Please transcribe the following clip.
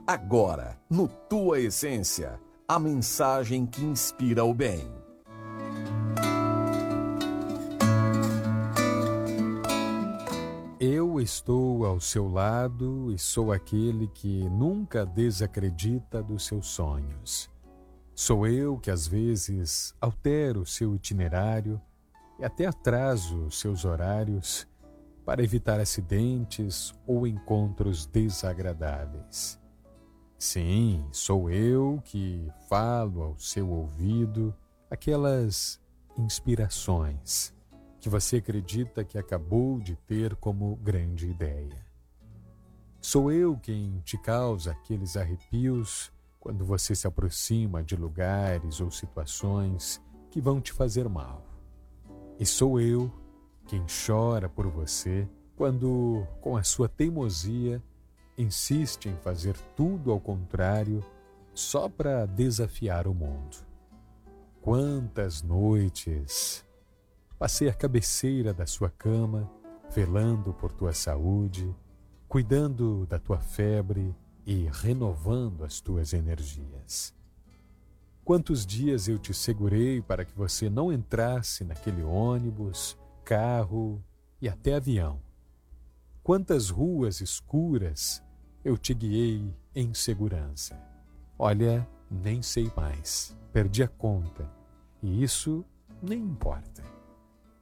Agora, no Tua Essência, a mensagem que inspira o bem. Eu estou ao seu lado e sou aquele que nunca desacredita dos seus sonhos. Sou eu que às vezes altero seu itinerário e até atraso seus horários para evitar acidentes ou encontros desagradáveis. Sim, sou eu que falo ao seu ouvido aquelas inspirações que você acredita que acabou de ter como grande ideia. Sou eu quem te causa aqueles arrepios quando você se aproxima de lugares ou situações que vão te fazer mal. E sou eu quem chora por você quando, com a sua teimosia, insiste em fazer tudo ao contrário só para desafiar o mundo. Quantas noites passei à cabeceira da sua cama, velando por tua saúde, cuidando da tua febre e renovando as tuas energias. Quantos dias eu te segurei para que você não entrasse naquele ônibus, carro e até avião. Quantas ruas escuras eu te guiei em segurança. Olha, nem sei mais, perdi a conta, e isso nem importa.